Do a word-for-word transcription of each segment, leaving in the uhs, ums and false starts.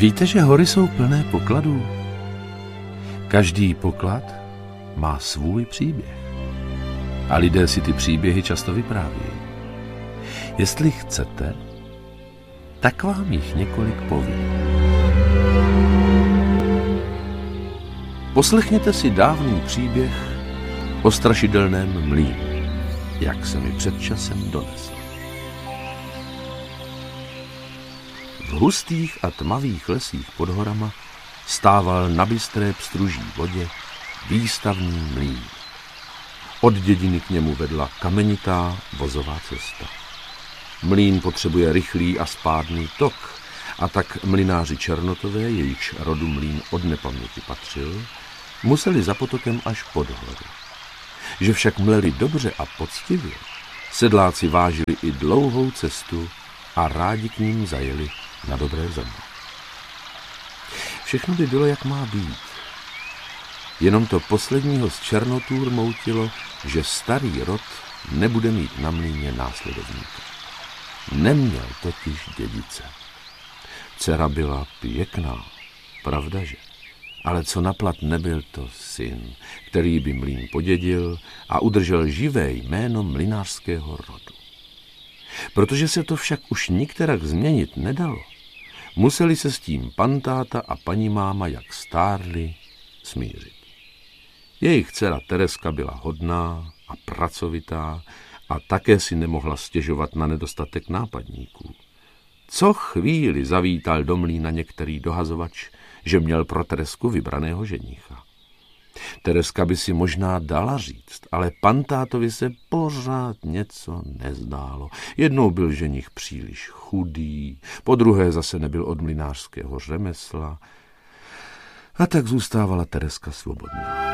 Víte, že hory jsou plné pokladů? Každý poklad má svůj příběh. A lidé si ty příběhy často vyprávějí. Jestli chcete, tak vám jich několik povím. Poslechněte si dávný příběh o strašidelném mlýnu, jak se mi před časem donesl. V hustých a tmavých lesích pod horama stával na bystré pstruží vodě výstavní mlýn. Od dědiny k němu vedla kamenitá vozová cesta. Mlýn potřebuje rychlý a spádný tok, a tak mlynáři Černotové, jejichž rodu mlýn od nepaměti patřil, museli za potokem až pod horu. Že však mleli dobře a poctivě, sedláci vážili i dlouhou cestu a rádi k ním zajeli na dobré zemi. Všechno by bylo, jak má být. Jenom to posledního z Černotůr moutilo, že starý rod nebude mít na mlýně následovníka. Neměl totiž dědice. Dcera byla pěkná, pravdaže, ale co naplat nebyl to syn, který by mlýn podědil a udržel živé jméno mlynářského rodu. Protože se to však už nikterak změnit nedalo, museli se s tím pan táta a paní máma, jak stárli, smířit. Jejich dcera Tereska byla hodná a pracovitá a také si nemohla stěžovat na nedostatek nápadníků. Co chvíli zavítal do mlýna některý dohazovač, že měl pro Teresku vybraného ženícha. Tereska by si možná dala říct, ale pan tátovi se pořád něco nezdálo. Jednou byl ženich příliš chudý, po druhé zase nebyl od mlynářského řemesla, a tak zůstávala Tereska svobodná.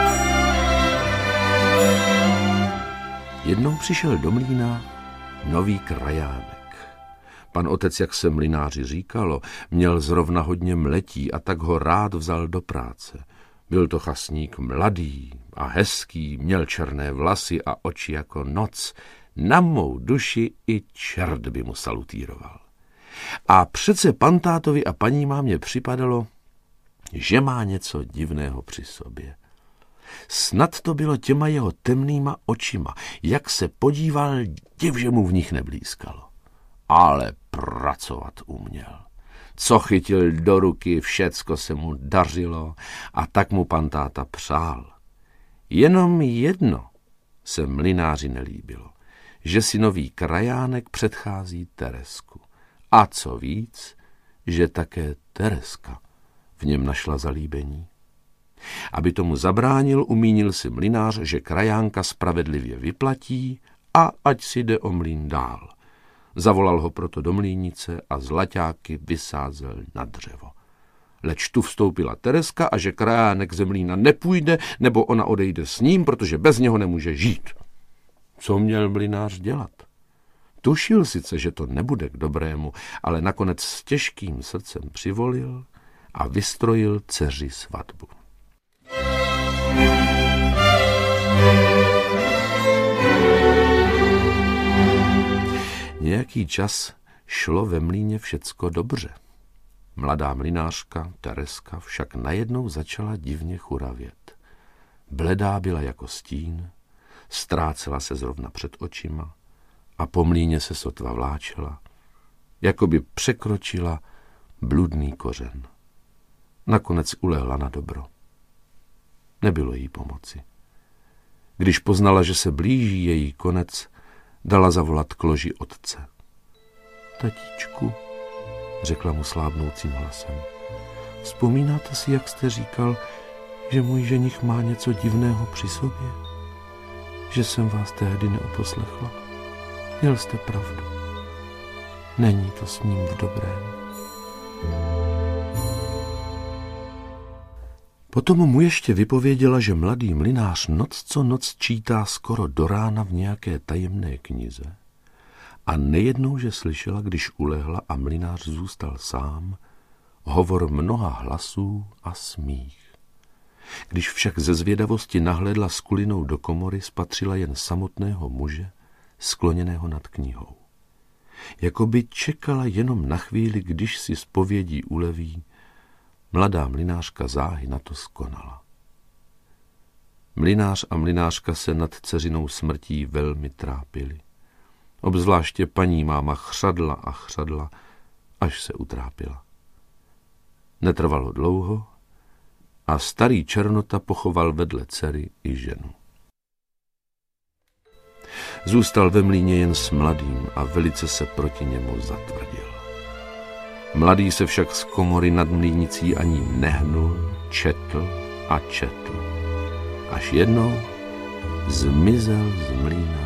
Jednou přišel do mlýna nový krajánek. Pan otec, jak se mlynáři říkalo, měl zrovna hodně mletí a tak ho rád vzal do práce. Byl to chasník mladý a hezký, měl černé vlasy a oči jako noc. Na mou duši i čert by mu salutíroval. A přece pan tátovi a paní mámě připadalo, že má něco divného při sobě. Snad to bylo těma jeho temnýma očima, jak se podíval, div, že mu v nich neblízkalo. Ale pracovat uměl. Co chytil do ruky, všecko se mu dařilo a tak mu pan táta přál. Jenom jedno se mlynáři nelíbilo, že si nový krajánek předchází Teresku. A co víc, že také Tereska v něm našla zalíbení. Aby tomu zabránil, umínil si mlynář, že krajánka spravedlivě vyplatí a ať si jde o mlýn dál. Zavolal ho proto do mlýnice a zlaťáky vysázel na dřevo. Leč tu vstoupila Tereska a že krajánek ze mlýna nepůjde, nebo ona odejde s ním, protože bez něho nemůže žít. Co měl mlynář dělat? Tušil sice, že to nebude k dobrému, ale nakonec s těžkým srdcem přivolil a vystrojil dceři svatbu. Nějaký čas šlo ve mlýně všecko dobře. Mladá mlynářka Tereska však najednou začala divně churavět. Bledá byla jako stín, ztrácela se zrovna před očima a po mlýně se sotva vláčela, jako by překročila bludný kořen. Nakonec ulehla na dobro. Nebylo jí pomoci. Když poznala, že se blíží její konec, dala zavolat k loži otce. Tatíčku, řekla mu slábnoucím hlasem, vzpomínáte si, jak jste říkal, že můj ženich má něco divného při sobě? Že jsem vás tehdy neoposlechla? Měl jste pravdu. Není to s ním v dobrém. Potom mu ještě vypověděla, že mladý mlynář noc co noc čítá skoro do rána v nějaké tajemné knize a nejednou, že slyšela, když ulehla a mlynář zůstal sám, hovor mnoha hlasů a smích. Když však ze zvědavosti nahlédla s kulinou do komory, spatřila jen samotného muže, skloněného nad knihou. jako by čekala jenom na chvíli, když si z povědí uleví. Mladá mlynářka záhy na to skonala. Mlynář a mlynářka se nad dceřinou smrtí velmi trápili. Obzvláště paní máma chřadla a chřadla, až se utrápila. Netrvalo dlouho a starý Černota pochoval vedle dcery i ženu. Zůstal ve mlýně jen s mladým a velice se proti němu zatvrdil. Mladý se však z komory nad mlýnicí ani nehnul, četl a četl, až jednou zmizel z mlýna